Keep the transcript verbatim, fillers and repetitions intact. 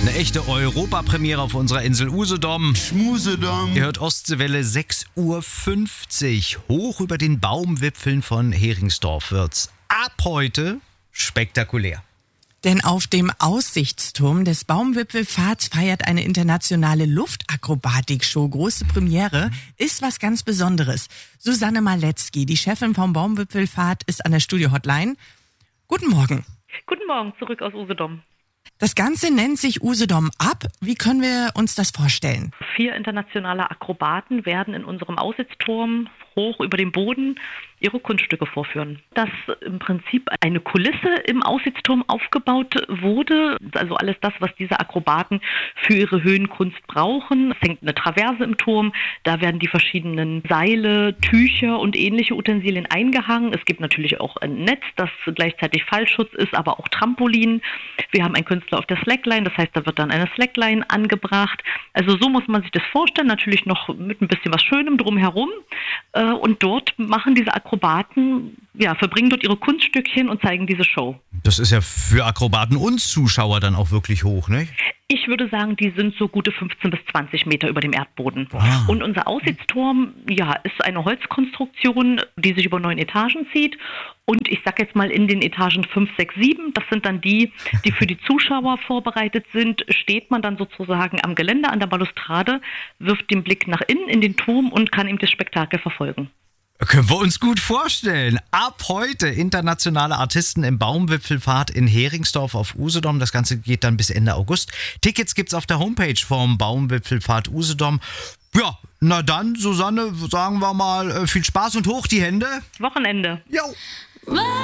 Eine echte Europapremiere auf unserer Insel Usedom. Schmusedom. Ihr hört Ostseewelle sechs Uhr fünfzig. Hoch über den Baumwipfeln von Heringsdorf wird's ab heute spektakulär. Denn auf dem Aussichtsturm des Baumwipfelpfads feiert eine internationale Luftakrobatik-Show große Premiere. Ist was ganz Besonderes. Susanne Maletzki, die Chefin vom Baumwipfelpfad, ist an der Studio-Hotline. Guten Morgen. Guten Morgen, zurück aus Usedom. Das Ganze nennt sich Usedom Up. Wie können wir uns das vorstellen? Vier internationale Akrobaten werden in unserem Aussitzturm hoch über dem Boden ihre Kunststücke vorführen. Dass im Prinzip eine Kulisse im Aussitzturm aufgebaut wurde, also alles das, was diese Akrobaten für ihre Höhenkunst brauchen. Es hängt eine Traverse im Turm, da werden die verschiedenen Seile, Tücher und ähnliche Utensilien eingehangen. Es gibt natürlich auch ein Netz, das gleichzeitig Fallschutz ist, aber auch Trampolin. Wir haben einen Künstler auf der Slackline, das heißt, da wird dann eine Slackline angebracht. Also so muss man sich das vorstellen, natürlich noch mit ein bisschen was Schönem drumherum. Und dort machen diese Akrobaten, ja, verbringen dort ihre Kunststückchen und zeigen diese Show. Das ist ja für Akrobaten und Zuschauer dann auch wirklich hoch, ne? Ich würde sagen, die sind so gute fünfzehn bis zwanzig Meter über dem Erdboden. Wow. Und unser Aussichtsturm, ja, ist eine Holzkonstruktion, die sich über neun Etagen zieht. Und ich sag jetzt mal in den Etagen fünf, sechs, sieben, das sind dann die, die für die Zuschauer vorbereitet sind, steht man dann sozusagen am Geländer, an der Balustrade, wirft den Blick nach innen in den Turm und kann eben das Spektakel verfolgen. Können wir uns gut vorstellen. Ab heute internationale Artisten im Baumwipfelpfad in Heringsdorf auf Usedom. Das Ganze geht dann bis Ende August. Tickets gibt's auf der Homepage vom Baumwipfelpfad Usedom. Ja, na dann, Susanne, sagen wir mal, viel Spaß und hoch die Hände. Wochenende. Jo.